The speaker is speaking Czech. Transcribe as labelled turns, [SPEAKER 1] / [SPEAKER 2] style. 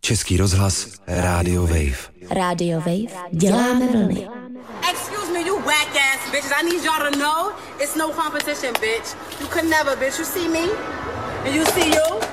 [SPEAKER 1] Český rozhlas, Radio Wave.
[SPEAKER 2] Radio Wave, děláme vlny.
[SPEAKER 3] Excuse me, you whack ass bitches. I need y'all to know it's no competition, bitch. You could never, bitch. You see me? And you see you?